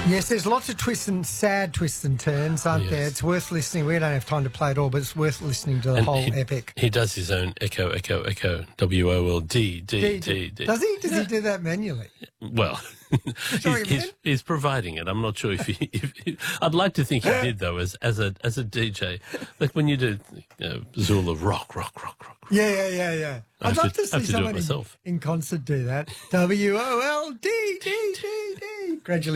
Yes, there's lots of sad twists and turns, aren't there? It's worth listening. We don't have time to play it all, but it's worth listening to the whole epic. He does his own echo, echo, echo, WOLD, D. Does he? Does he do that manually? Well, he's providing it. I'm not sure if he I'd like to think he did, though, as a DJ. Like when you do Zula rock. Yeah. I'd love to see someone myself in concert do that. WOLD, D. Gradually.